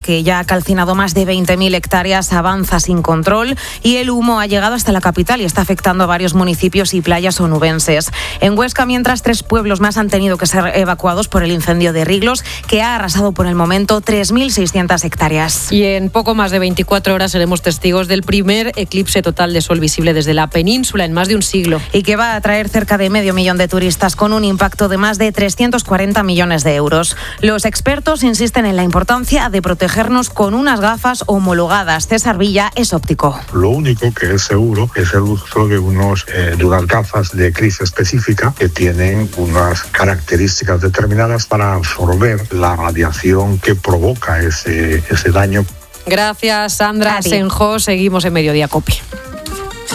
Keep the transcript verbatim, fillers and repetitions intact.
que ya ha calcinado más de veinte mil hectáreas, avanza sin control y el humo ha llegado hasta la capital y está afectando a varios municipios y playas onubenses. En Huesca, mientras, tres pueblos más han tenido que ser evacuados por el incendio de Riglos, que ha arrasado por el momento tres mil seiscientas hectáreas. Y en poco más de veinticuatro horas seremos testigos del primer eclipse total de sol visible desde la península en más de un siglo. Y que va a atraer cerca de medio millón de turistas con un impacto de más de trescientos cuarenta millones de euros. Los expertos insisten en la importancia de protegernos con unas gafas homologadas. César Villa es óptico. Lo único que es seguro es el uso de, unos, eh, de unas gafas de crisis específica que tienen unas características determinadas para absorber la radiación que provoca ese, ese daño. Gracias, Sandra Senjo. Seguimos en Mediodía Cope.